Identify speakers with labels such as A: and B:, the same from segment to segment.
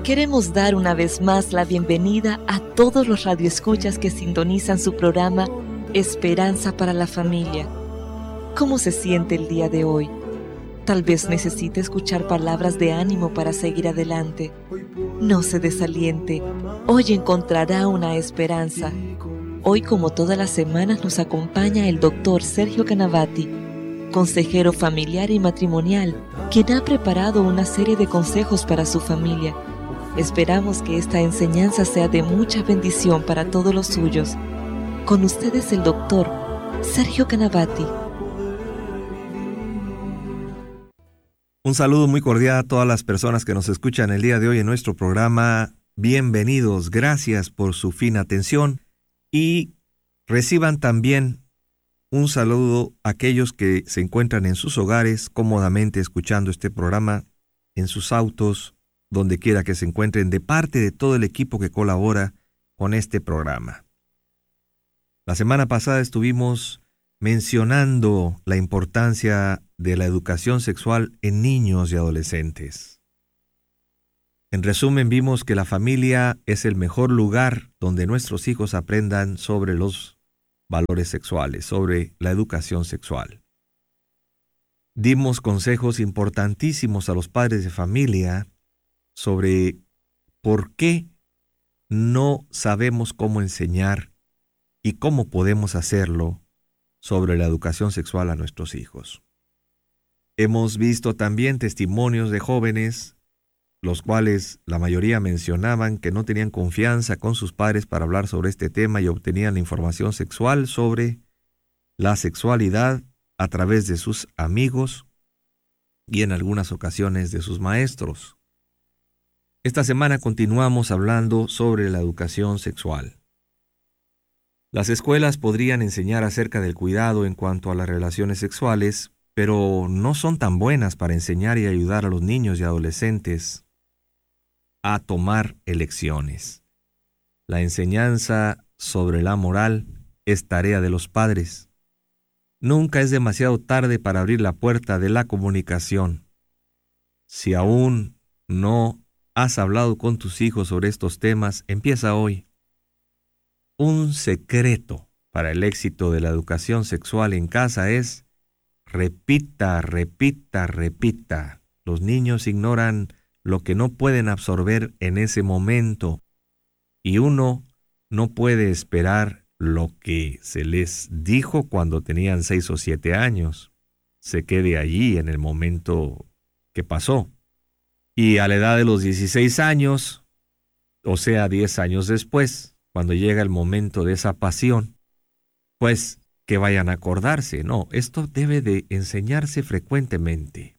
A: Queremos dar una vez más la bienvenida a todos los radioescuchas que sintonizan su programa Esperanza para la Familia. ¿Cómo se siente el día de hoy? Tal vez necesite escuchar palabras de ánimo para seguir adelante. No se desaliente. Hoy encontrará una esperanza. Hoy, como todas las semanas, nos acompaña el doctor Sergio Canavati, consejero familiar y matrimonial, quien ha preparado una serie de consejos para su familia. Esperamos que esta enseñanza sea de mucha bendición para todos los suyos. Con ustedes el doctor Sergio Canavati.
B: Un saludo muy cordial a todas las personas que nos escuchan el día de hoy en nuestro programa. Bienvenidos, gracias por su fina atención y reciban también un saludo a aquellos que se encuentran en sus hogares cómodamente escuchando este programa, en sus autos, donde quiera que se encuentren, de parte de todo el equipo que colabora con este programa. La semana pasada estuvimos mencionando la importancia de la educación sexual en niños y adolescentes. En resumen, vimos que la familia es el mejor lugar donde nuestros hijos aprendan sobre los valores sexuales, sobre la educación sexual. Dimos consejos importantísimos a los padres de familia sobre por qué no sabemos cómo enseñar y cómo podemos hacerlo sobre la educación sexual a nuestros hijos. Hemos visto también testimonios de jóvenes, los cuales la mayoría mencionaban que no tenían confianza con sus padres para hablar sobre este tema y obtenían la información sexual sobre la sexualidad a través de sus amigos y en algunas ocasiones de sus maestros. Esta semana continuamos hablando sobre la educación sexual. Las escuelas podrían enseñar acerca del cuidado en cuanto a las relaciones sexuales, pero no son tan buenas para enseñar y ayudar a los niños y adolescentes a tomar elecciones. La enseñanza sobre la moral es tarea de los padres. Nunca es demasiado tarde para abrir la puerta de la comunicación. Si aún no has hablado con tus hijos sobre estos temas, empieza hoy. Un secreto para el éxito de la educación sexual en casa es repita, repita, repita. Los niños ignoran lo que no pueden absorber en ese momento y uno no puede esperar lo que se les dijo cuando tenían 6 o 7 años. Se quede allí en el momento que pasó. Y a la edad de los 16 años, o sea, 10 años después, cuando llega el momento de esa pasión, pues que vayan a acordarse. No, esto debe de enseñarse frecuentemente.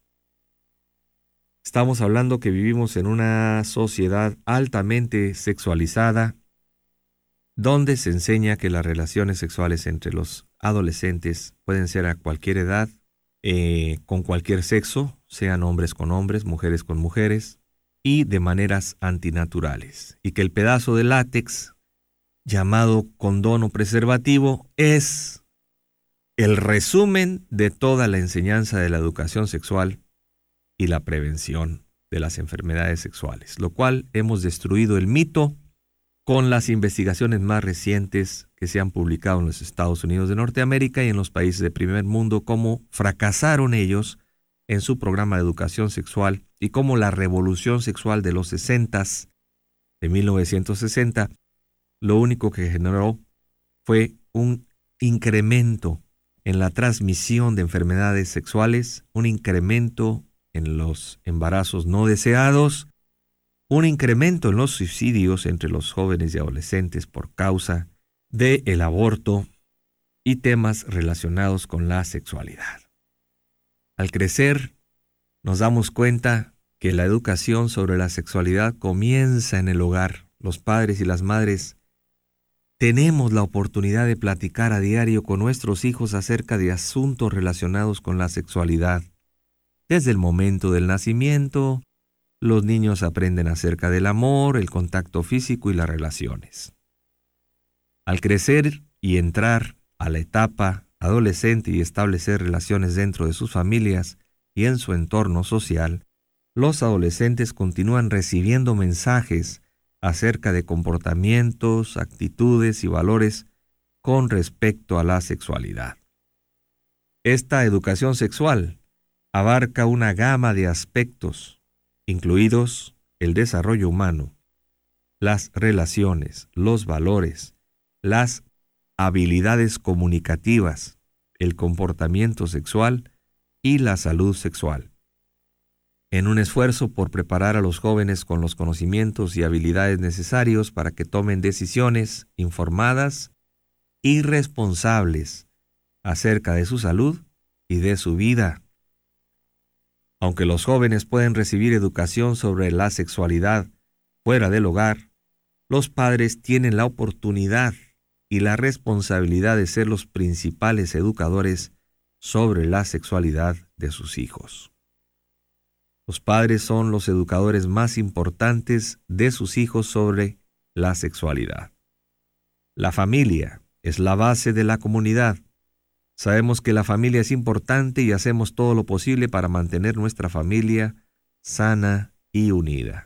B: Estamos hablando que vivimos en una sociedad altamente sexualizada, donde se enseña que las relaciones sexuales entre los adolescentes pueden ser a cualquier edad, con cualquier sexo, sean hombres con hombres, mujeres con mujeres, y de maneras antinaturales. Y que el pedazo de látex, llamado condón o preservativo, es el resumen de toda la enseñanza de la educación sexual y la prevención de las enfermedades sexuales, lo cual hemos destruido el mito con las investigaciones más recientes que se han publicado en los Estados Unidos de Norteamérica y en los países de primer mundo, cómo fracasaron ellos en su programa de educación sexual y cómo la revolución sexual de los 60s, de 1960, lo único que generó fue un incremento en la transmisión de enfermedades sexuales, un incremento en los embarazos no deseados, un incremento en los suicidios entre los jóvenes y adolescentes por causa del aborto y temas relacionados con la sexualidad. Al crecer, nos damos cuenta que la educación sobre la sexualidad comienza en el hogar. Los padres y las madres tenemos la oportunidad de platicar a diario con nuestros hijos acerca de asuntos relacionados con la sexualidad. Desde el momento del nacimiento, los niños aprenden acerca del amor, el contacto físico y las relaciones. Al crecer y entrar a la etapa adolescente y establecer relaciones dentro de sus familias y en su entorno social, los adolescentes continúan recibiendo mensajes acerca de comportamientos, actitudes y valores con respecto a la sexualidad. Esta educación sexual abarca una gama de aspectos, incluidos el desarrollo humano, las relaciones, los valores, las habilidades comunicativas, el comportamiento sexual y la salud sexual. En un esfuerzo por preparar a los jóvenes con los conocimientos y habilidades necesarios para que tomen decisiones informadas y responsables acerca de su salud y de su vida. Aunque los jóvenes pueden recibir educación sobre la sexualidad fuera del hogar, los padres tienen la oportunidad y la responsabilidad de ser los principales educadores sobre la sexualidad de sus hijos. Los padres son los educadores más importantes de sus hijos sobre la sexualidad. La familia es la base de la comunidad. Sabemos que la familia es importante y hacemos todo lo posible para mantener nuestra familia sana y unida.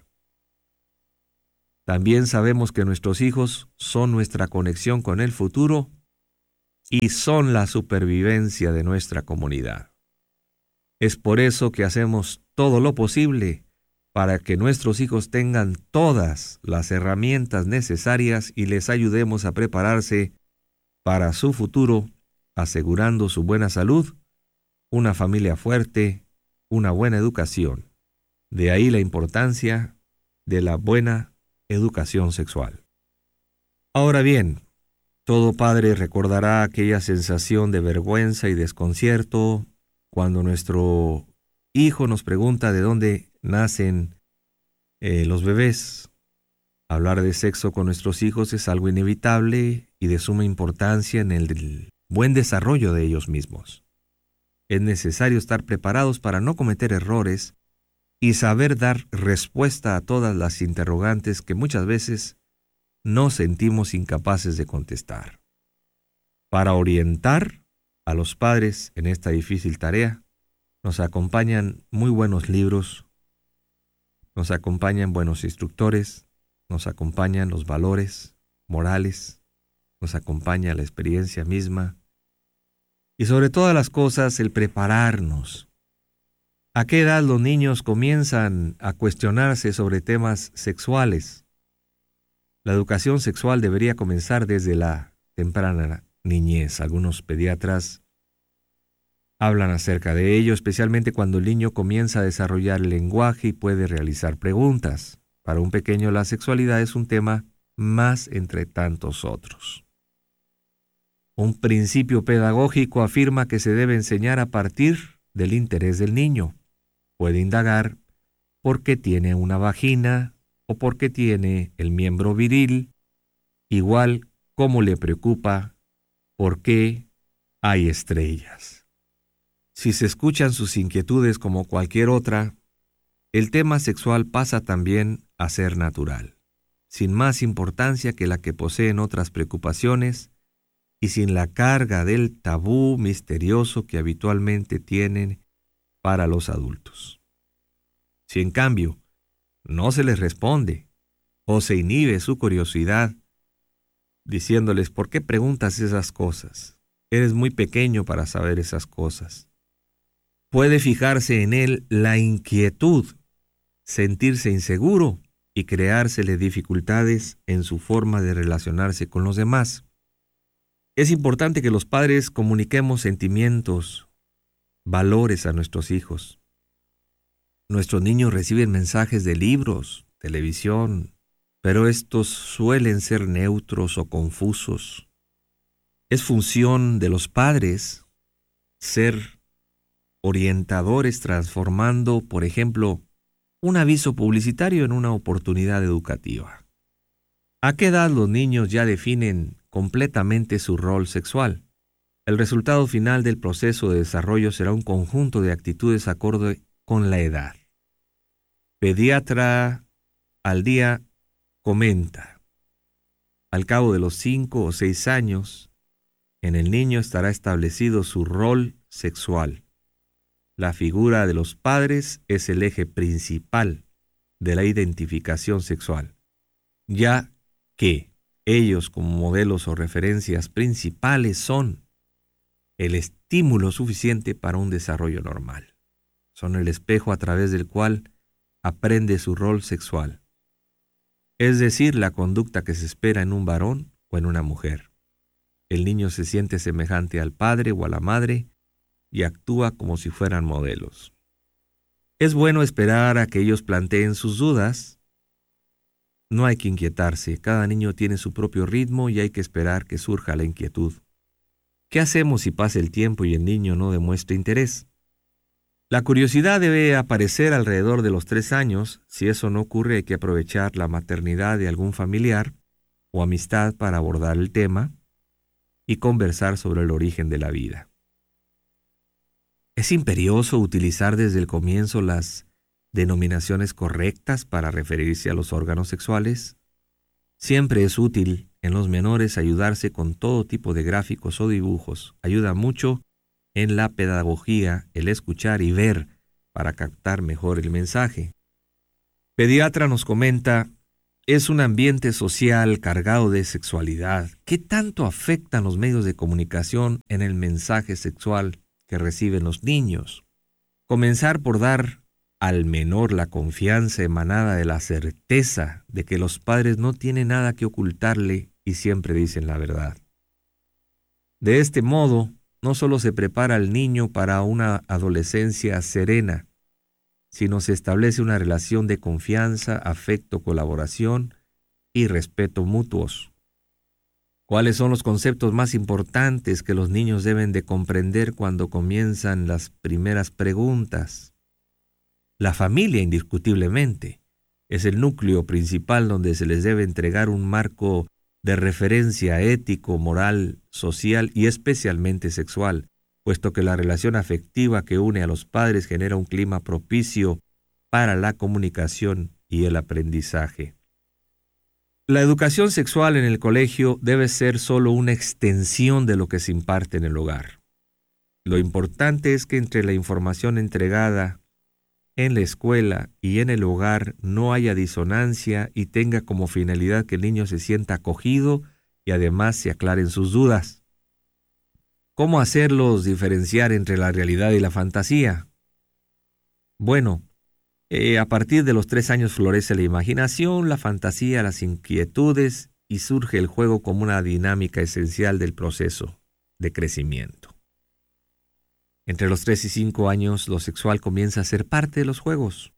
B: También sabemos que nuestros hijos son nuestra conexión con el futuro y son la supervivencia de nuestra comunidad. Es por eso que hacemos todo lo posible para que nuestros hijos tengan todas las herramientas necesarias y les ayudemos a prepararse para su futuro, asegurando su buena salud, una familia fuerte, una buena educación. De ahí la importancia de la buena educación sexual. Ahora bien, todo padre recordará aquella sensación de vergüenza y desconcierto cuando nuestro hijo nos pregunta de dónde nacen los bebés. Hablar de sexo con nuestros hijos es algo inevitable y de suma importancia en el buen desarrollo de ellos mismos. Es necesario estar preparados para no cometer errores y saber dar respuesta a todas las interrogantes que muchas veces nos sentimos incapaces de contestar. Para orientar a los padres en esta difícil tarea, nos acompañan muy buenos libros, nos acompañan buenos instructores, nos acompañan los valores morales, nos acompaña la experiencia misma y sobre todas las cosas el prepararnos. ¿A qué edad los niños comienzan a cuestionarse sobre temas sexuales? La educación sexual debería comenzar desde la temprana niñez. Algunos pediatras hablan acerca de ello, especialmente cuando el niño comienza a desarrollar el lenguaje y puede realizar preguntas. Para un pequeño la sexualidad es un tema más entre tantos otros. Un principio pedagógico afirma que se debe enseñar a partir del interés del niño. Puede indagar por qué tiene una vagina o por qué tiene el miembro viril, igual como le preocupa por qué hay estrellas. Si se escuchan sus inquietudes como cualquier otra, el tema sexual pasa también a ser natural, sin más importancia que la que poseen otras preocupaciones y sin la carga del tabú misterioso que habitualmente tienen para los adultos. Si en cambio no se les responde o se inhibe su curiosidad, diciéndoles ¿por qué preguntas esas cosas? Eres muy pequeño para saber esas cosas. Puede fijarse en él la inquietud, sentirse inseguro y creársele dificultades en su forma de relacionarse con los demás. Es importante que los padres comuniquemos sentimientos, valores a nuestros hijos. Nuestros niños reciben mensajes de libros, televisión, pero estos suelen ser neutros o confusos. Es función de los padres ser orientadores transformando, por ejemplo, un aviso publicitario en una oportunidad educativa. ¿A qué edad los niños ya definen completamente su rol sexual? El resultado final del proceso de desarrollo será un conjunto de actitudes acorde con la edad. Pediatra al día comenta: al cabo de los 5 o 6 años, en el niño estará establecido su rol sexual. La figura de los padres es el eje principal de la identificación sexual, ya que ellos como modelos o referencias principales son el estímulo suficiente para un desarrollo normal. Son el espejo a través del cual aprende su rol sexual, es decir, la conducta que se espera en un varón o en una mujer. El niño se siente semejante al padre o a la madre y actúa como si fueran modelos. Es bueno esperar a que ellos planteen sus dudas. No hay que inquietarse, cada niño tiene su propio ritmo y hay que esperar que surja la inquietud. ¿Qué hacemos si pasa el tiempo y el niño no demuestra interés? La curiosidad debe aparecer alrededor de los 3 años. Si eso no ocurre, hay que aprovechar la maternidad de algún familiar o amistad para abordar el tema y conversar sobre el origen de la vida. Es imperioso utilizar desde el comienzo las denominaciones correctas para referirse a los órganos sexuales. Siempre es útil en los menores ayudarse con todo tipo de gráficos o dibujos. Ayuda mucho en la pedagogía el escuchar y ver para captar mejor el mensaje. Pediatra nos comenta, es un ambiente social cargado de sexualidad. ¿Qué tanto afectan los medios de comunicación en el mensaje sexual que reciben los niños? Comenzar por dar al menor la confianza emanada de la certeza de que los padres no tienen nada que ocultarle y siempre dicen la verdad. De este modo, no solo se prepara al niño para una adolescencia serena, sino se establece una relación de confianza, afecto, colaboración y respeto mutuos. ¿Cuáles son los conceptos más importantes que los niños deben de comprender cuando comienzan las primeras preguntas? La familia, indiscutiblemente, es el núcleo principal donde se les debe entregar un marco de referencia ético, moral, social y especialmente sexual, puesto que la relación afectiva que une a los padres genera un clima propicio para la comunicación y el aprendizaje. La educación sexual en el colegio debe ser solo una extensión de lo que se imparte en el hogar. Lo importante es que entre la información entregada en la escuela y en el hogar no haya disonancia y tenga como finalidad que el niño se sienta acogido y además se aclaren sus dudas. ¿Cómo hacerlos diferenciar entre la realidad y la fantasía? Bueno, a partir de los 3 años florece la imaginación, la fantasía, las inquietudes y surge el juego como una dinámica esencial del proceso de crecimiento. Entre los 3 y 5 años, lo sexual comienza a ser parte de los juegos.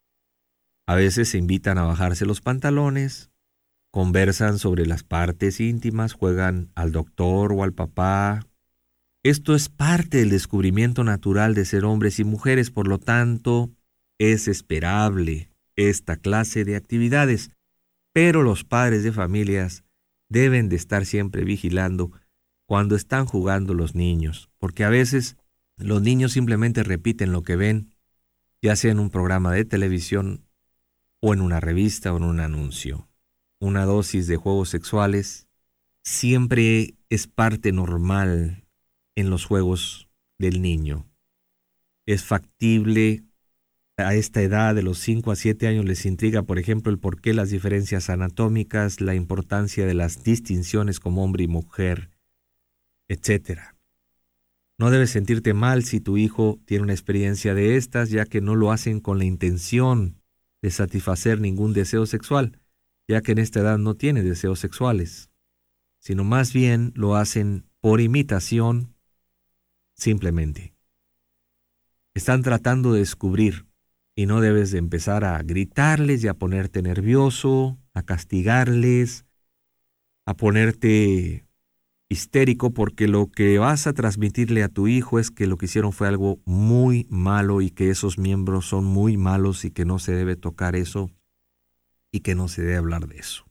B: A veces se invitan a bajarse los pantalones, conversan sobre las partes íntimas, juegan al doctor o al papá. Esto es parte del descubrimiento natural de ser hombres y mujeres, por lo tanto, es esperable esta clase de actividades, pero los padres de familias deben de estar siempre vigilando cuando están jugando los niños, porque a veces los niños simplemente repiten lo que ven, ya sea en un programa de televisión o en una revista o en un anuncio. Una dosis de juegos sexuales siempre es parte normal en los juegos del niño. Es factible. A esta edad de los 5 a 7 años les intriga, por ejemplo, el porqué, las diferencias anatómicas, la importancia de las distinciones como hombre y mujer, etc. No debes sentirte mal si tu hijo tiene una experiencia de estas, ya que no lo hacen con la intención de satisfacer ningún deseo sexual, ya que en esta edad no tiene deseos sexuales, sino más bien lo hacen por imitación simplemente. Están tratando de descubrir y no debes de empezar a gritarles y a ponerte nervioso, a castigarles, a ponerte histérico, porque lo que vas a transmitirle a tu hijo es que lo que hicieron fue algo muy malo y que esos miembros son muy malos y que no se debe tocar eso y que no se debe hablar de eso.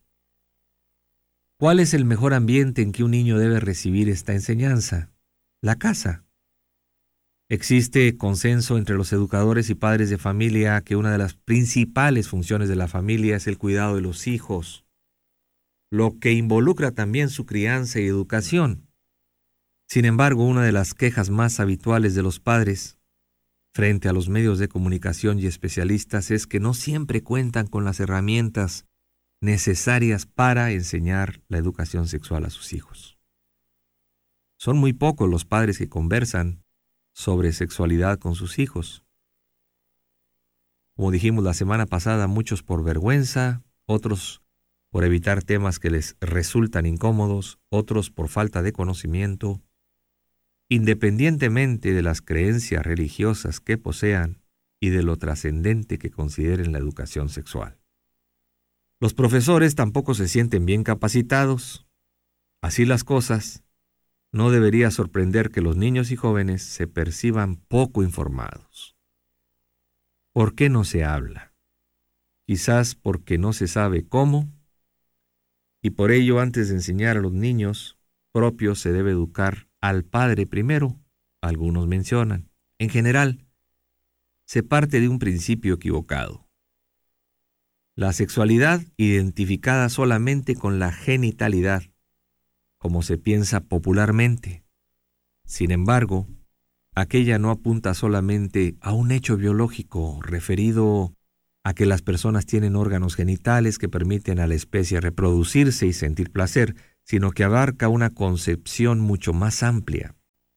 B: ¿Cuál es el mejor ambiente en que un niño debe recibir esta enseñanza? La casa. Existe consenso entre los educadores y padres de familia que una de las principales funciones de la familia es el cuidado de los hijos, lo que involucra también su crianza y educación. Sin embargo, una de las quejas más habituales de los padres frente a los medios de comunicación y especialistas es que no siempre cuentan con las herramientas necesarias para enseñar la educación sexual a sus hijos. Son muy pocos los padres que conversan sobre sexualidad con sus hijos. Como dijimos la semana pasada, muchos por vergüenza, otros por evitar temas que les resultan incómodos, otros por falta de conocimiento. Independientemente de las creencias religiosas que posean y de lo trascendente que consideren la educación sexual. Los profesores tampoco se sienten bien capacitados. Así las cosas, no debería sorprender que los niños y jóvenes se perciban poco informados. ¿Por qué no se habla? Quizás porque no se sabe cómo, y por ello antes de enseñar a los niños propios se debe educar al padre primero, algunos mencionan. En general, se parte de un principio equivocado. La sexualidad identificada solamente con la genitalidad, como se piensa popularmente. Sin embargo, aquella no apunta solamente a un hecho biológico referido a que las personas tienen órganos genitales que permiten a la especie reproducirse y sentir placer, sino que abarca una concepción mucho más amplia.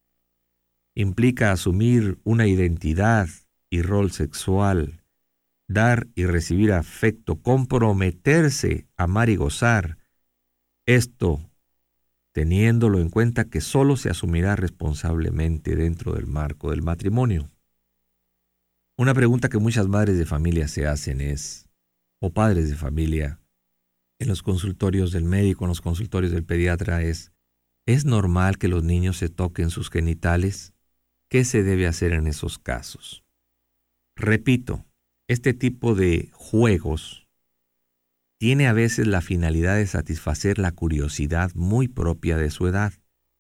B: Implica asumir una identidad y rol sexual, dar y recibir afecto, comprometerse, amar y gozar. Esto, teniéndolo en cuenta que solo se asumirá responsablemente dentro del marco del matrimonio. Una pregunta que muchas madres de familia se hacen es, o padres de familia, en los consultorios del médico, en los consultorios del pediatra ¿es normal que los niños se toquen sus genitales? ¿Qué se debe hacer en esos casos? Repito, este tipo de juegos tiene a veces la finalidad de satisfacer la curiosidad muy propia de su edad.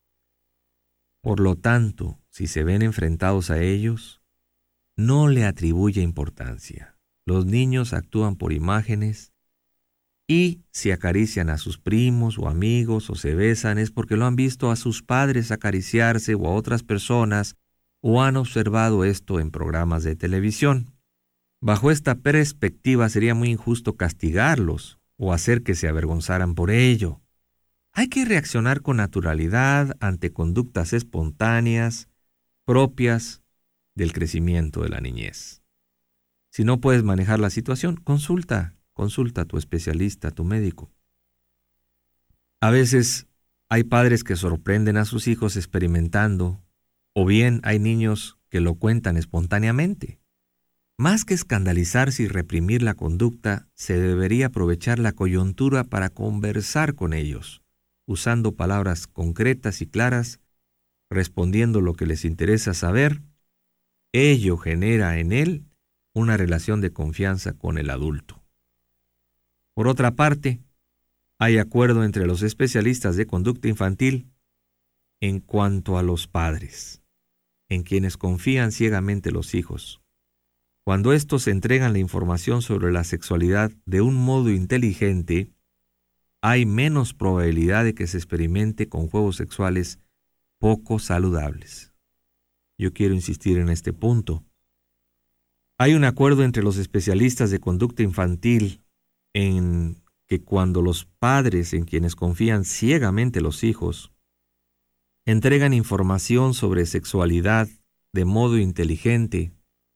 B: Por lo tanto, si se ven enfrentados a ellos, no le atribuye importancia. Los niños actúan por imágenes y si acarician a sus primos o amigos o se besan es porque lo han visto a sus padres acariciarse o a otras personas o han observado esto en programas de televisión. Bajo esta perspectiva sería muy injusto castigarlos o hacer que se avergonzaran por ello. Hay que reaccionar con naturalidad ante conductas espontáneas propias del crecimiento de la niñez. Si no puedes manejar la situación, consulta a tu especialista, a tu médico. A veces hay padres que sorprenden a sus hijos experimentando, o bien hay niños que lo cuentan espontáneamente. Más que escandalizarse y reprimir la conducta, se debería aprovechar la coyuntura para conversar con ellos, usando palabras concretas y claras, respondiendo lo que les interesa saber. Ello genera en él una relación de confianza con el adulto. Por otra parte, hay acuerdo entre los especialistas de conducta infantil en cuanto a los padres, en quienes confían ciegamente los hijos. Cuando estos entregan la información sobre la sexualidad de un modo inteligente, hay menos probabilidad de que se experimente con juegos sexuales poco saludables. Yo quiero insistir en este punto. Hay un acuerdo entre los especialistas de conducta infantil en que cuando los padres en quienes confían ciegamente los hijos entregan información sobre sexualidad de modo inteligente,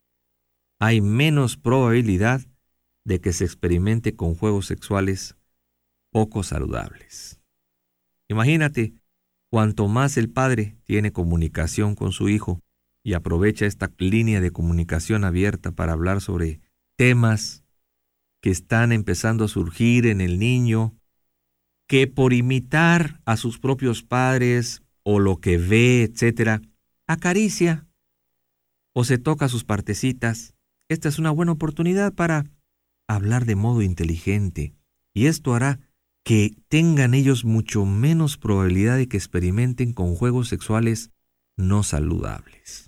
B: hay menos probabilidad de que se experimente con juegos sexuales poco saludables. Imagínate, cuanto más el padre tiene comunicación con su hijo y aprovecha esta línea de comunicación abierta para hablar sobre temas que están empezando a surgir en el niño, que por imitar a sus propios padres o lo que ve, etc., acaricia o se toca sus partecitas. Esta es una buena oportunidad para hablar de modo inteligente y esto hará que tengan ellos mucho menos probabilidad de que experimenten con juegos sexuales no saludables.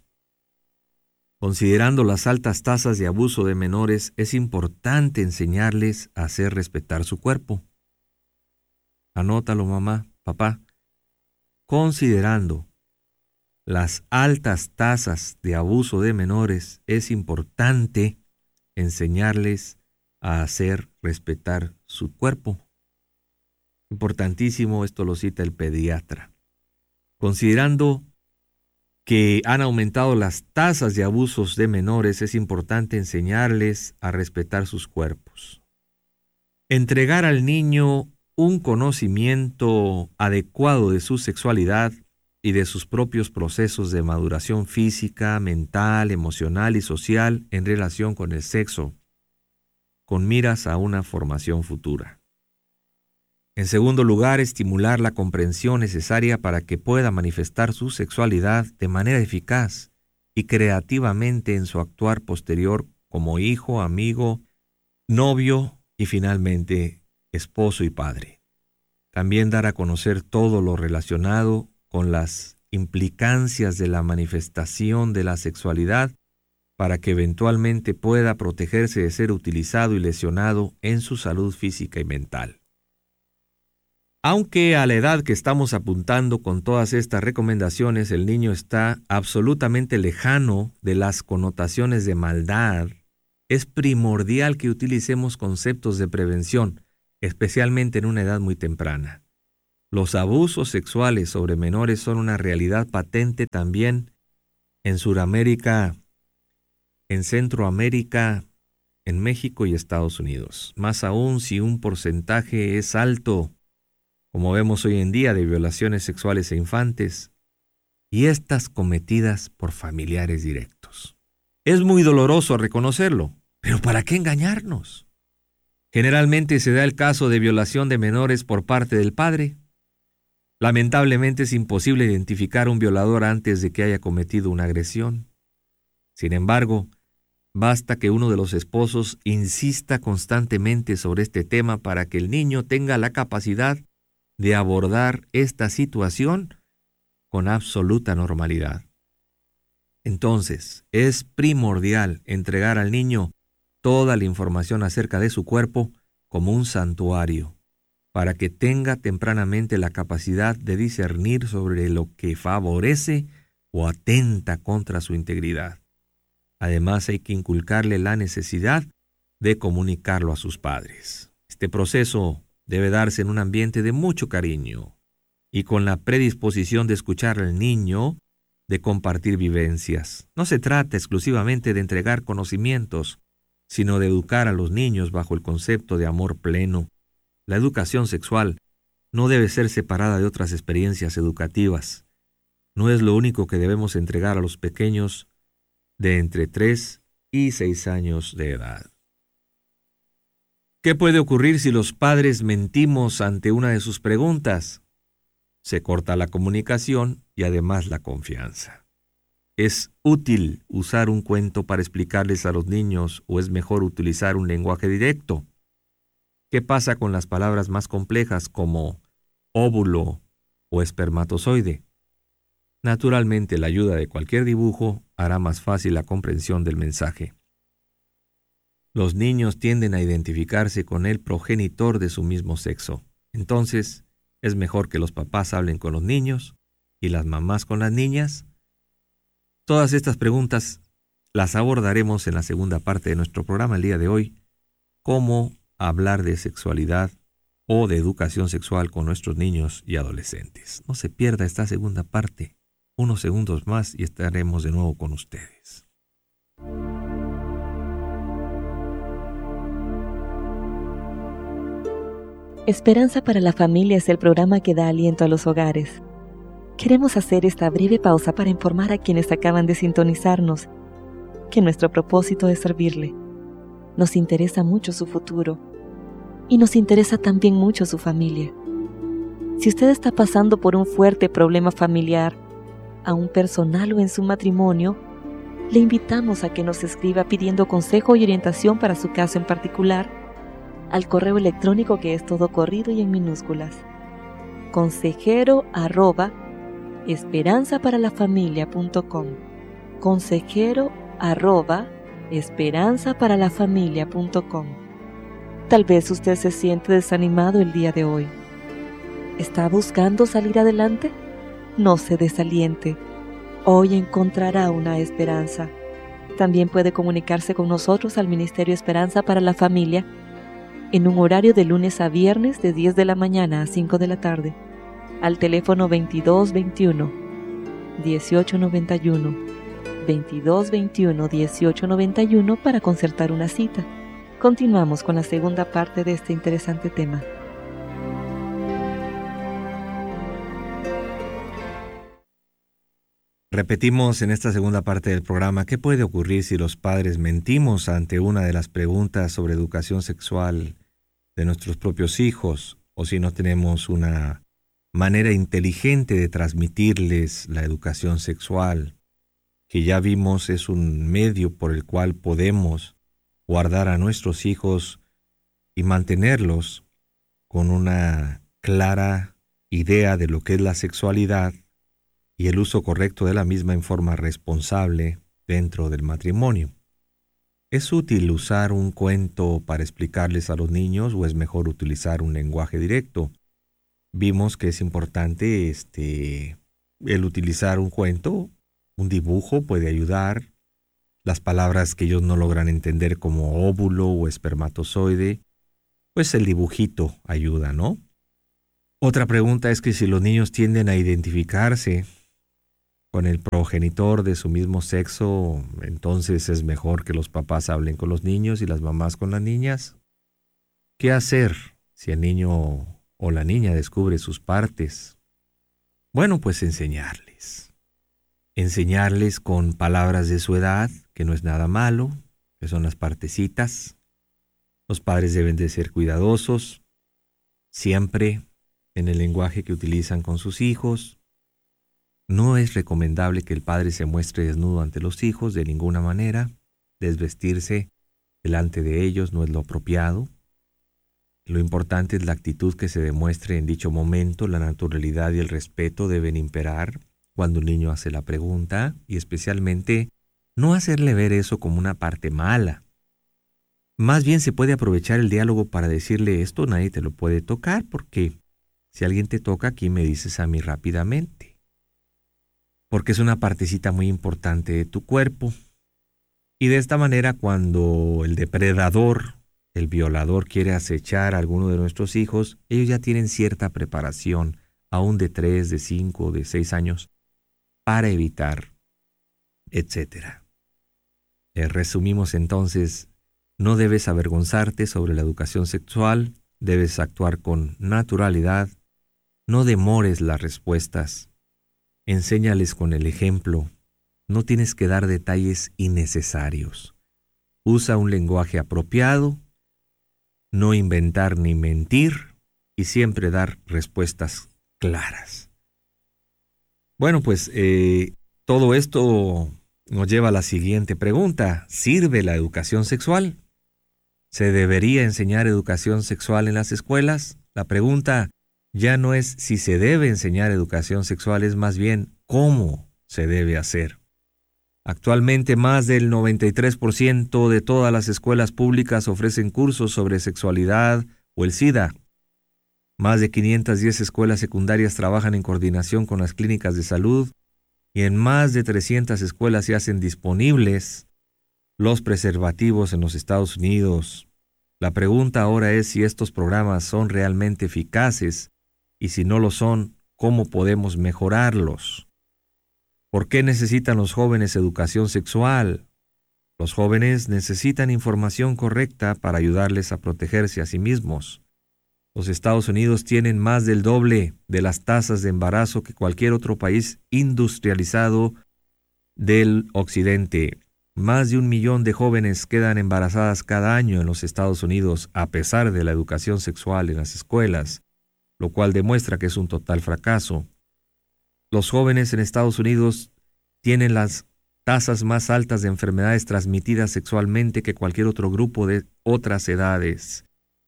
B: Considerando las altas tasas de abuso de menores, es importante enseñarles a hacer respetar su cuerpo. Anótalo, mamá, papá. Considerando las altas tasas de abuso de menores, es importante enseñarles a hacer respetar su cuerpo. Importantísimo, esto lo cita el pediatra. Considerando que han aumentado las tasas de abusos de menores, es importante enseñarles a respetar sus cuerpos. Entregar al niño un conocimiento adecuado de su sexualidad y de sus propios procesos de maduración física, mental, emocional y social en relación con el sexo, con miras a una formación futura. En segundo lugar, estimular la comprensión necesaria para que pueda manifestar su sexualidad de manera eficaz y creativamente en su actuar posterior como hijo, amigo, novio y finalmente esposo y padre. También dar a conocer todo lo relacionado con las implicancias de la manifestación de la sexualidad para que eventualmente pueda protegerse de ser utilizado y lesionado en su salud física y mental. Aunque a la edad que estamos apuntando con todas estas recomendaciones, el niño está absolutamente lejano de las connotaciones de maldad, es primordial que utilicemos conceptos de prevención, especialmente en una edad muy temprana. Los abusos sexuales sobre menores son una realidad patente también en Sudamérica, en Centroamérica, en México y Estados Unidos. Más aún si un porcentaje es alto, como vemos hoy en día, de violaciones sexuales a infantes, y estas cometidas por familiares directos. Es muy doloroso reconocerlo, pero ¿para qué engañarnos? Generalmente se da el caso de violación de menores por parte del padre. Lamentablemente es imposible identificar un violador antes de que haya cometido una agresión. Sin embargo, basta que uno de los esposos insista constantemente sobre este tema para que el niño tenga la capacidad de abordar esta situación con absoluta normalidad. Entonces, es primordial entregar al niño toda la información acerca de su cuerpo como un santuario, para que tenga tempranamente la capacidad de discernir sobre lo que favorece o atenta contra su integridad. Además, hay que inculcarle la necesidad de comunicarlo a sus padres. Este proceso debe darse en un ambiente de mucho cariño y con la predisposición de escuchar al niño, de compartir vivencias. No se trata exclusivamente de entregar conocimientos, sino de educar a los niños bajo el concepto de amor pleno. La educación sexual no debe ser separada de otras experiencias educativas. No es lo único que debemos entregar a los pequeños de entre 3 y 6 años de edad. ¿Qué puede ocurrir si los padres mentimos ante una de sus preguntas? Se corta la comunicación y además la confianza. ¿Es útil usar un cuento para explicarles a los niños o es mejor utilizar un lenguaje directo? ¿Qué pasa con las palabras más complejas como óvulo o espermatozoide? Naturalmente, la ayuda de cualquier dibujo hará más fácil la comprensión del mensaje. Los niños tienden a identificarse con el progenitor de su mismo sexo. Entonces, ¿es mejor que los papás hablen con los niños y las mamás con las niñas? Todas estas preguntas las abordaremos en la segunda parte de nuestro programa el día de hoy. ¿Cómo hablar de sexualidad o de educación sexual con nuestros niños y adolescentes? No se pierda esta segunda parte. Unos segundos más y estaremos de nuevo con ustedes.
A: Esperanza para la Familia es el programa que da aliento a los hogares. Queremos hacer esta breve pausa para informar a quienes acaban de sintonizarnos que nuestro propósito es servirle. Nos interesa mucho su futuro y nos interesa también mucho su familia. Si usted está pasando por un fuerte problema familiar, aún personal o en su matrimonio, le invitamos a que nos escriba pidiendo consejo y orientación para su caso en particular al correo electrónico que es todo corrido y en minúsculas: consejero@esperanzaparalafamilia.com, consejero@esperanzaparalafamilia.com. Tal vez usted se siente desanimado el día de hoy. ¿Está buscando salir adelante? No se desaliente. hoy encontrará una esperanza. También puede comunicarse con nosotros al Ministerio Esperanza para la Familia en un horario de lunes a viernes de 10 de la mañana a 5 de la tarde, al teléfono 2221-1891, 2221-1891 para concertar una cita. Continuamos con la segunda parte de este interesante tema.
B: Repetimos en esta segunda parte del programa, ¿qué puede ocurrir si los padres mentimos ante una de las preguntas sobre educación sexual de nuestros propios hijos, o si no tenemos una manera inteligente de transmitirles la educación sexual, que ya vimos es un medio por el cual podemos guardar a nuestros hijos y mantenerlos con una clara idea de lo que es la sexualidad y el uso correcto de la misma en forma responsable dentro del matrimonio? ¿Es útil usar un cuento para explicarles a los niños o es mejor utilizar un lenguaje directo? Vimos que es importante el utilizar un cuento, un dibujo puede ayudar. Las palabras que ellos no logran entender como óvulo o espermatozoide, pues el dibujito ayuda, ¿no? Otra pregunta es que si los niños tienden a identificarse con el progenitor de su mismo sexo, entonces es mejor que los papás hablen con los niños y las mamás con las niñas. ¿Qué hacer si el niño o la niña descubre sus partes? Bueno, pues enseñarles. Enseñarles con palabras de su edad, que no es nada malo, que son las partecitas. Los padres deben de ser cuidadosos, siempre en el lenguaje que utilizan con sus hijos. No es recomendable que el padre se muestre desnudo ante los hijos de ninguna manera. Desvestirse delante de ellos no es lo apropiado. Lo importante es la actitud que se demuestre en dicho momento. La naturalidad y el respeto deben imperar cuando un niño hace la pregunta, y especialmente no hacerle ver eso como una parte mala. Más bien se puede aprovechar el diálogo para decirle: esto nadie te lo puede tocar, porque si alguien te toca aquí me dices a mí rápidamente, porque es una partecita muy importante de tu cuerpo. Y de esta manera, cuando el depredador, el violador, quiere acechar a alguno de nuestros hijos, ellos ya tienen cierta preparación, aún de 3, de 5, de 6 años, para evitar, etc. Resumimos entonces: no debes avergonzarte sobre la educación sexual, debes actuar con naturalidad, no demores las respuestas. Enséñales con el ejemplo. No tienes que dar detalles innecesarios. Usa un lenguaje apropiado, no inventar ni mentir, y siempre dar respuestas claras. Bueno, pues todo esto nos lleva a la siguiente pregunta. ¿Sirve la educación sexual? ¿Se debería enseñar educación sexual en las escuelas? La pregunta ya no es si se debe enseñar educación sexual, es más bien cómo se debe hacer. Actualmente más del 93% de todas las escuelas públicas ofrecen cursos sobre sexualidad o el SIDA. Más de 510 escuelas secundarias trabajan en coordinación con las clínicas de salud y en más de 300 escuelas se hacen disponibles los preservativos en los Estados Unidos. La pregunta ahora es si estos programas son realmente eficaces y si no lo son, ¿cómo podemos mejorarlos? ¿Por qué necesitan los jóvenes educación sexual? Los jóvenes necesitan información correcta para ayudarles a protegerse a sí mismos. Los Estados Unidos tienen más del doble de las tasas de embarazo que cualquier otro país industrializado del occidente. Más de 1 millón de jóvenes quedan embarazadas cada año en los Estados Unidos a pesar de la educación sexual en las escuelas, lo cual demuestra que es un total fracaso. Los jóvenes en Estados Unidos tienen las tasas más altas de enfermedades transmitidas sexualmente que cualquier otro grupo de otras edades.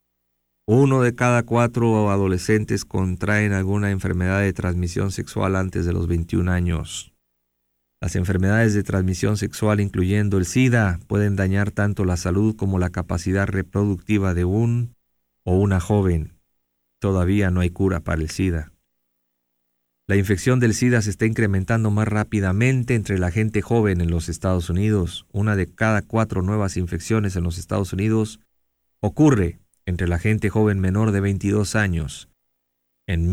B: 1 de cada 4 adolescentes contraen alguna enfermedad de transmisión sexual antes de los 21 años. Las enfermedades de transmisión sexual, incluyendo el SIDA, pueden dañar tanto la salud como la capacidad reproductiva de un o una joven. Todavía no hay cura para el SIDA. La infección del SIDA se está incrementando más rápidamente entre la gente joven en los Estados Unidos. 1 de cada 4 nuevas infecciones en los Estados Unidos ocurre entre la gente joven menor de 22 años. En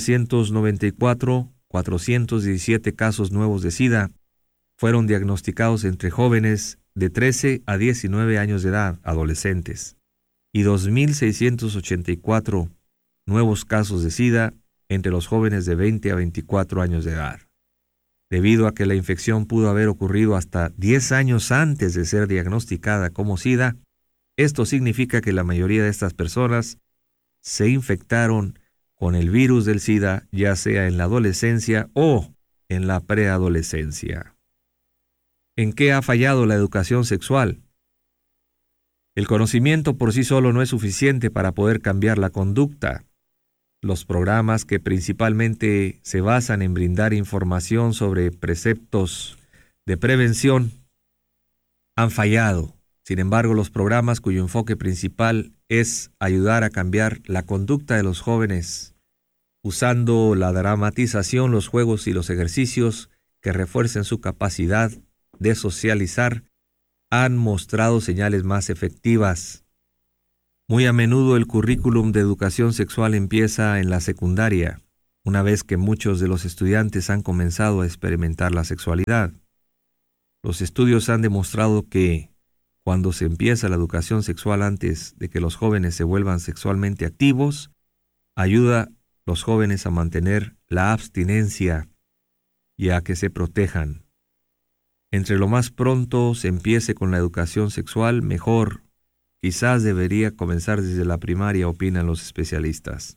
B: 1994, 417 casos nuevos de SIDA fueron diagnosticados entre jóvenes de 13 a 19 años de edad, adolescentes, y 2.684 nuevos casos de SIDA entre los jóvenes de 20 a 24 años de edad. Debido a que la infección pudo haber ocurrido hasta 10 años antes de ser diagnosticada como SIDA, esto significa que la mayoría de estas personas se infectaron con el virus del SIDA, ya sea en la adolescencia o en la preadolescencia. ¿En qué ha fallado la educación sexual? El conocimiento por sí solo no es suficiente para poder cambiar la conducta. Los programas que principalmente se basan en brindar información sobre preceptos de prevención han fallado. Sin embargo, los programas cuyo enfoque principal es ayudar a cambiar la conducta de los jóvenes, usando la dramatización, los juegos y los ejercicios que refuercen su capacidad de socializar, han mostrado señales más efectivas. Muy a menudo el currículum de educación sexual empieza en la secundaria, una vez que muchos de los estudiantes han comenzado a experimentar la sexualidad. Los estudios han demostrado que cuando se empieza la educación sexual antes de que los jóvenes se vuelvan sexualmente activos, ayuda a los jóvenes a mantener la abstinencia y a que se protejan. Entre lo más pronto se empiece con la educación sexual, mejor. Quizás debería comenzar desde la primaria, opinan los especialistas.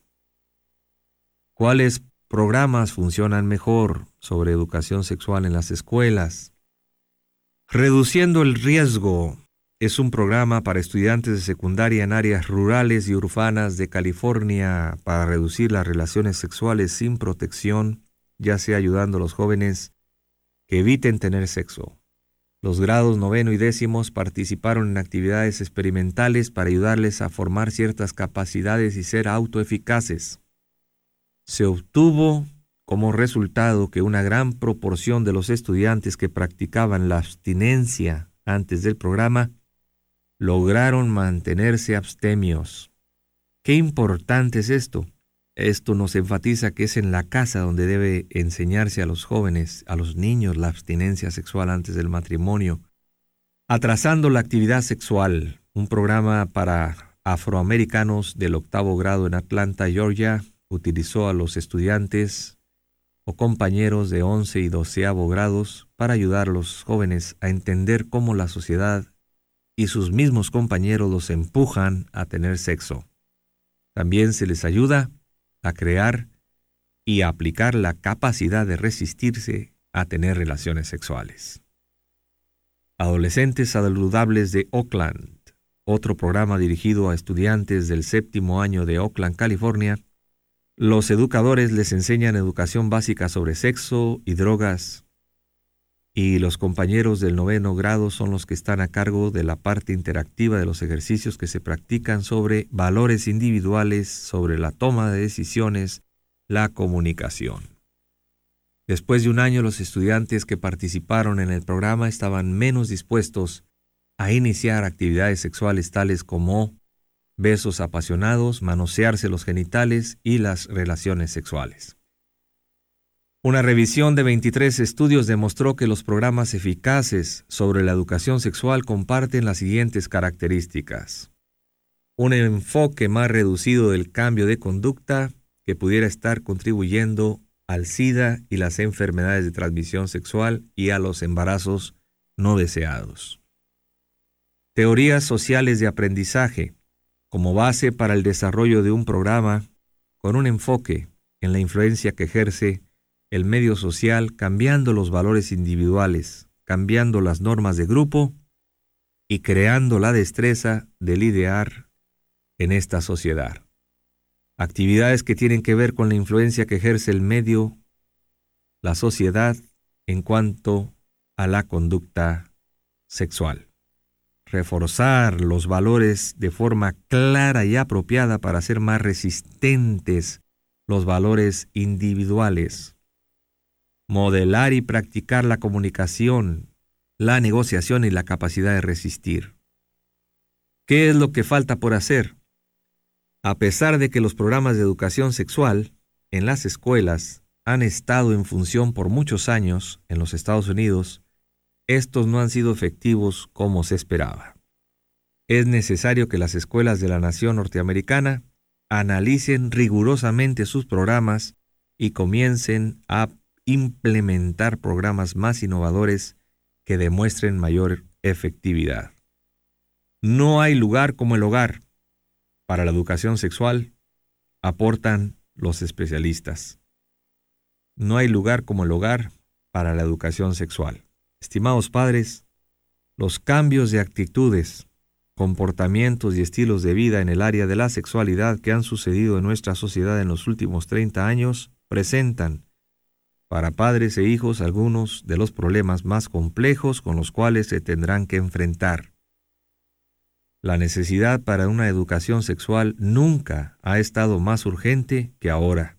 B: ¿Cuáles programas funcionan mejor sobre educación sexual en las escuelas? Reduciendo el riesgo es un programa para estudiantes de secundaria en áreas rurales y urbanas de California para reducir las relaciones sexuales sin protección, ya sea ayudando a los jóvenes que eviten tener sexo. Los grados 9 y 10 participaron en actividades experimentales para ayudarles a formar ciertas capacidades y ser autoeficaces. Se obtuvo como resultado que una gran proporción de los estudiantes que practicaban la abstinencia antes del programa lograron mantenerse abstemios. ¿Qué importante es esto? Esto nos enfatiza que es en la casa donde debe enseñarse a los jóvenes, a los niños, la abstinencia sexual antes del matrimonio. Atrasando la actividad sexual, un programa para afroamericanos del 8º grado en Atlanta, Georgia, utilizó a los estudiantes o compañeros de 11 y 12º grados para ayudar a los jóvenes a entender cómo la sociedad y sus mismos compañeros los empujan a tener sexo. También se les ayuda a crear y a aplicar la capacidad de resistirse a tener relaciones sexuales. Adolescentes saludables de Oakland, otro programa dirigido a estudiantes del 7º año de Oakland, California. Los educadores les enseñan educación básica sobre sexo y drogas, y los compañeros del 9º grado son los que están a cargo de la parte interactiva de los ejercicios que se practican sobre valores individuales, sobre la toma de decisiones, la comunicación. Después de un año, los estudiantes que participaron en el programa estaban menos dispuestos a iniciar actividades sexuales tales como besos apasionados, manosearse los genitales y las relaciones sexuales. Una revisión de 23 estudios demostró que los programas eficaces sobre la educación sexual comparten las siguientes características. Un enfoque más reducido del cambio de conducta que pudiera estar contribuyendo al SIDA y las enfermedades de transmisión sexual y a los embarazos no deseados. Teorías sociales de aprendizaje como base para el desarrollo de un programa con un enfoque en la influencia que ejerce el medio social, cambiando los valores individuales, cambiando las normas de grupo y creando la destreza de liderar en esta sociedad. Actividades que tienen que ver con la influencia que ejerce el medio, la sociedad, en cuanto a la conducta sexual. Reforzar los valores de forma clara y apropiada para hacer más resistentes los valores individuales. modelar y practicar la comunicación, la negociación y la capacidad de resistir. ¿Qué es lo que falta por hacer? A pesar de que los programas de educación sexual en las escuelas han estado en función por muchos años en los Estados Unidos, estos no han sido efectivos como se esperaba. Es necesario que las escuelas de la nación norteamericana analicen rigurosamente sus programas y comiencen a implementar programas más innovadores que demuestren mayor efectividad. No hay lugar como el hogar. Para la educación sexual, aportan los especialistas. No hay lugar como el hogar para la educación sexual. Estimados padres, los cambios de actitudes, comportamientos y estilos de vida en el área de la sexualidad que han sucedido en nuestra sociedad en los últimos 30 años presentan para padres e hijos algunos de los problemas más complejos con los cuales se tendrán que enfrentar. La necesidad para una educación sexual nunca ha estado más urgente que ahora.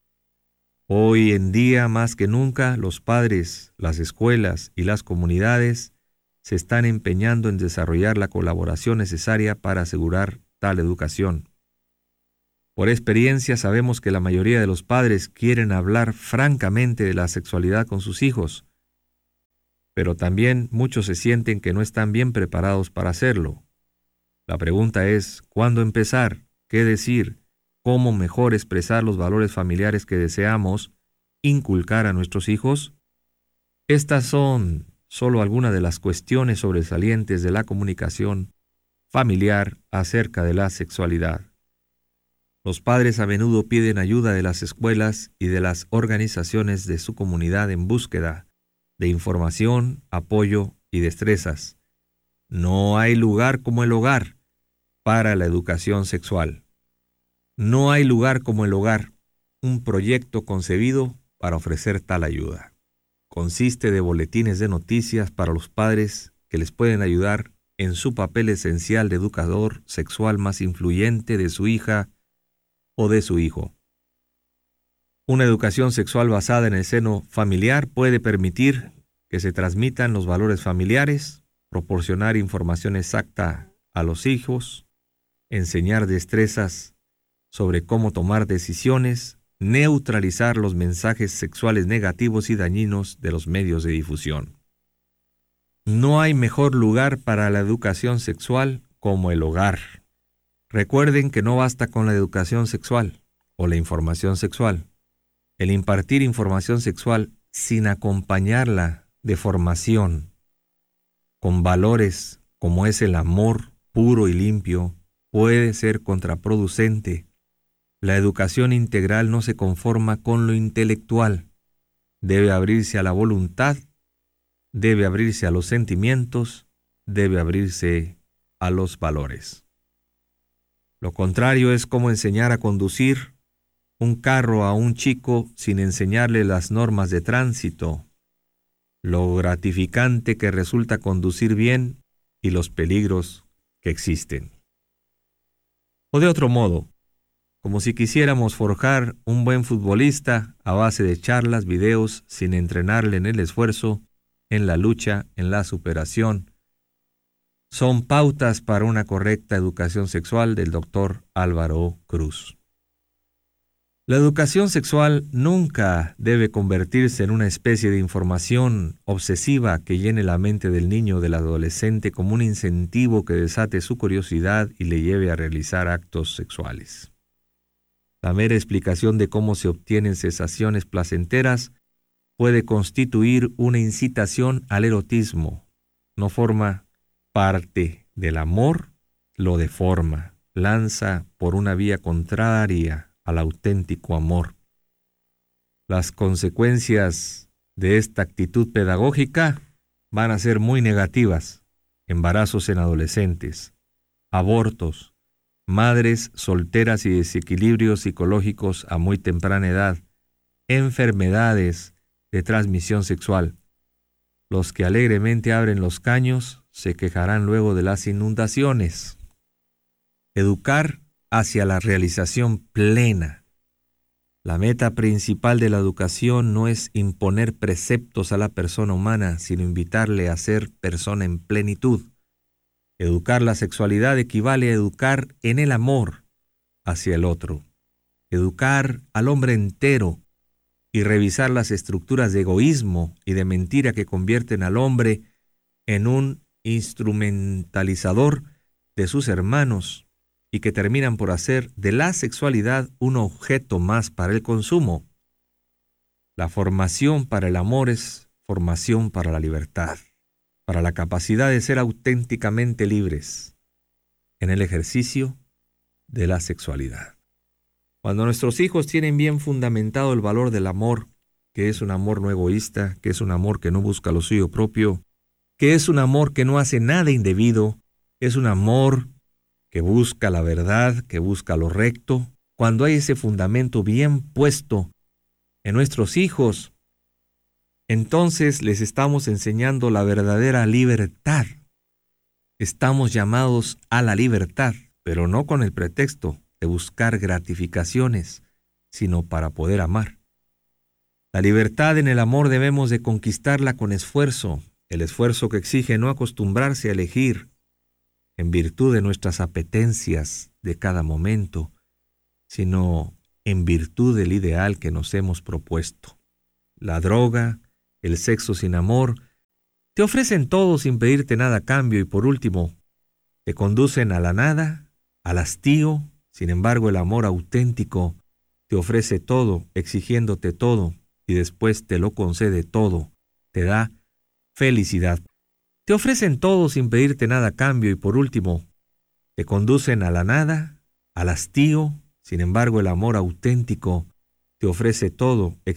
B: Hoy en día, más que nunca, los padres, las escuelas y las comunidades se están empeñando en desarrollar la colaboración necesaria para asegurar tal educación. Por experiencia sabemos que la mayoría de los padres quieren hablar francamente de la sexualidad con sus hijos, pero también muchos se sienten que no están bien preparados para hacerlo. La pregunta es, ¿cuándo empezar? ¿Qué decir? ¿Cómo mejor expresar los valores familiares que deseamos inculcar a nuestros hijos? Estas son solo algunas de las cuestiones sobresalientes de la comunicación familiar acerca de la sexualidad. Los padres a menudo piden ayuda de las escuelas y de las organizaciones de su comunidad en búsqueda de información, apoyo y destrezas. No hay lugar como el hogar para la educación sexual. No hay lugar como el hogar, un proyecto concebido para ofrecer tal ayuda. Consiste de boletines de noticias para los padres que les pueden ayudar en su papel esencial de educador sexual más influyente de su hija o de su hijo. Una educación sexual basada en el seno familiar puede permitir que se transmitan los valores familiares, proporcionar información exacta a los hijos, enseñar destrezas sobre cómo tomar decisiones, neutralizar los mensajes sexuales negativos y dañinos de los medios de difusión. No hay mejor lugar para la educación sexual como el hogar. Recuerden que no basta con la educación sexual o la información sexual. El impartir información sexual sin acompañarla de formación con valores como es el amor puro y limpio puede ser contraproducente. La educación integral no se conforma con lo intelectual. Debe abrirse a la voluntad, debe abrirse a los sentimientos, debe abrirse a los valores. Lo contrario es como enseñar a conducir un carro a un chico sin enseñarle las normas de tránsito, lo gratificante que resulta conducir bien y los peligros que existen. O de otro modo, como si quisiéramos forjar un buen futbolista a base de charlas, videos, sin entrenarle en el esfuerzo, en la lucha, en la superación. Son pautas para una correcta educación sexual del Dr. Álvaro Cruz. La educación sexual nunca debe convertirse en una especie de información obsesiva que llene la mente del niño o del adolescente como un incentivo que desate su curiosidad y le lleve a realizar actos sexuales. La mera explicación de cómo se obtienen sensaciones placenteras puede constituir una incitación al erotismo. No forma parte del amor, lo deforma, lanza por una vía contraria al auténtico amor. Las consecuencias de esta actitud pedagógica van a ser muy negativas: embarazos en adolescentes, abortos, madres solteras y desequilibrios psicológicos a muy temprana edad, enfermedades de transmisión sexual. Los que alegremente abren los caños se quejarán luego de las inundaciones. Educar hacia la realización plena. La meta principal de la educación no es imponer preceptos a la persona humana, sino invitarle a ser persona en plenitud. Educar la sexualidad equivale a educar en el amor hacia el otro. Educar al hombre entero y revisar las estructuras de egoísmo y de mentira que convierten al hombre en un instrumentalizador de sus hermanos y que terminan por hacer de la sexualidad un objeto más para el consumo. La formación para el amor es formación para la libertad, para la capacidad de ser auténticamente libres en el ejercicio de la sexualidad. Cuando nuestros hijos tienen bien fundamentado el valor del amor, que es un amor no egoísta, que es un amor que no busca lo suyo propio, que es un amor que no hace nada indebido, es un amor que busca la verdad, que busca lo recto, cuando hay ese fundamento bien puesto en nuestros hijos, entonces les estamos enseñando la verdadera libertad. Estamos llamados a la libertad, pero no con el pretexto de buscar gratificaciones, sino para poder amar. La libertad en el amor debemos de conquistarla con esfuerzo, el esfuerzo que exige no acostumbrarse a elegir en virtud de nuestras apetencias de cada momento, sino en virtud del ideal que nos hemos propuesto. La droga, el sexo sin amor, te ofrecen todo sin pedirte nada a cambio y por último, te conducen a la nada, al hastío. Sin embargo, el amor auténtico te ofrece todo, exigiéndote todo, y después te lo concede todo, te da felicidad. Te ofrecen todo sin pedirte nada a cambio y por último, te conducen a la nada, al hastío. Sin embargo, el amor auténtico te ofrece todo,